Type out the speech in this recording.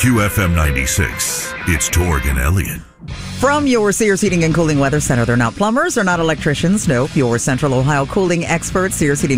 QFM 96, it's Torg and Elliott. From your Sears Heating and Cooling Weather Center, they're not plumbers, they're not electricians. Nope, your Central Ohio cooling experts, Sears Heating